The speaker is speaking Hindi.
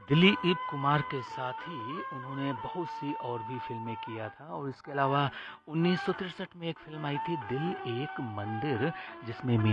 दिलीप कुमार के साथ ही उन्होंने बहुत सी और भी फ़िल्में किया था और इसके अलावा 1963 में एक फ़िल्म आई थी दिल एक मंदिर जिसमें